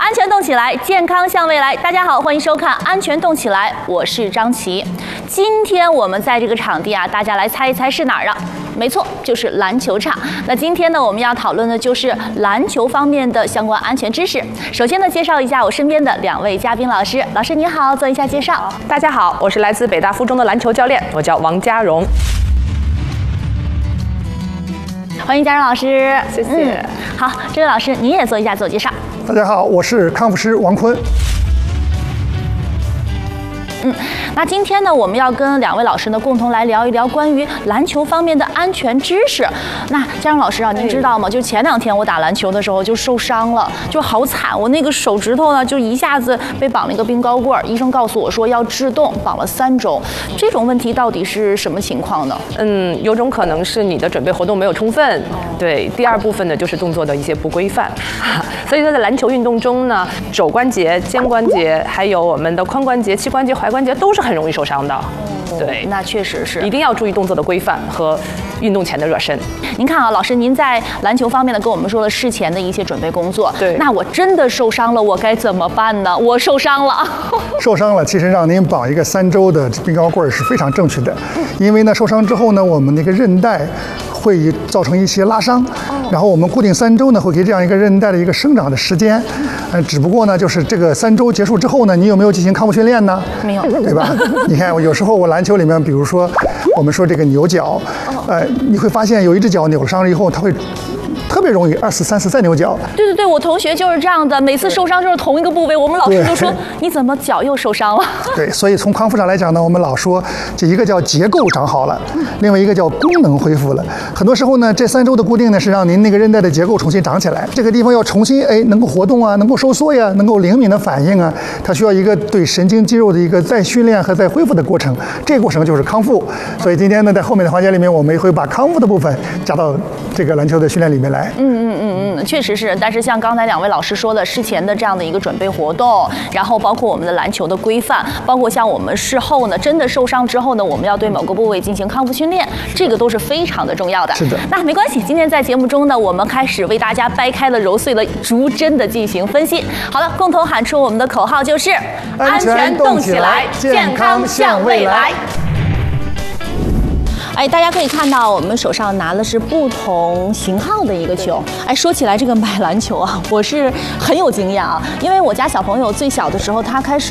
安全动起来，健康向未来。大家好，欢迎收看《安全动起来》，我是张琪。今天我们在这个场地啊，大家来猜一猜是哪儿啊？没错，就是篮球场。那今天呢，我们要讨论的就是篮球方面的相关安全知识。首先呢，介绍一下我身边的2位嘉宾老师。老师你好，做一下介绍。 大家好，我是来自北大附中的篮球教练，我叫王嘉荣。 欢迎嘉荣老师， 谢谢。 好，这位老师您也做一下自我介绍。 大家好，我是康复师王坤。 那今天呢，我们要跟2位老师呢共同来聊一聊关于篮球方面的安全知识。那嘉荣老师啊，您知道吗？就前2天我打篮球的时候就受伤了，就好惨，我那个手指头呢就一下子被绑了一个冰高棍儿，医生告诉我说要制动，绑了3周。这种问题到底是什么情况呢？ 有种可能是你的准备活动没有充分，对。第2部分呢就是动作的一些不规范，所以说在篮球运动中呢，肘关节、肩关节，还有我们的髋关节、膝关节、踝关节都是很容易受伤的。对， 那确实是， 一定要注意动作的规范和运动前的热身。 您看啊，老师，您在篮球方面呢跟我们说了事前的一些准备工作。 对， 那我真的受伤了，我该怎么办呢？我受伤了， 受伤了，其实让您绑一个3周的冰高棍儿是非常正确的，因为呢受伤之后呢，我们那个韧带会造成一些拉伤，然后我们固定3周呢会给这样一个韧带的一个生长的时间，只不过呢就是这个3周结束之后呢，你有没有进行康复训练呢？ 没有， 对吧？你看有时候我篮球里面，比如说我们说这个扭脚，你会发现有一只脚扭伤了以后，它会特别容易2次3次再扭脚。 对，我同学就是这样的，每次受伤就是同一个部位，我们老师就说你怎么脚又受伤了？ 对，所以从康复上来讲呢，我们老说这一个叫结构长好了，另外一个叫功能恢复了。很多时候呢，这3周的固定呢是让您那个韧带的结构重新长起来，这个地方要重新能够活动啊，能够收缩呀，能够灵敏的反应啊，它需要一个对神经肌肉的一个再训练和再恢复的过程，这个过程就是康复。所以今天呢，在后面的环节里面，我们也会把康复的部分加到这个篮球的训练里面来。 确实是。但是像刚才2位老师说的，事前的这样的一个准备活动，然后包括我们的篮球的规范，包括像我们事后呢，真的受伤之后呢，我们要对某个部位进行康复训练，这个都是非常的重要的。 是的。 那没关系，今天在节目中呢，我们开始为大家掰开了揉碎了，逐帧的进行分析。好了，共同喊出我们的口号就是安全动起来，健康向未来。 大家可以看到我们手上拿的是不同型号的一个球。说起来这个买篮球啊，我是很有经验啊，因为我家小朋友最小的时候，他开始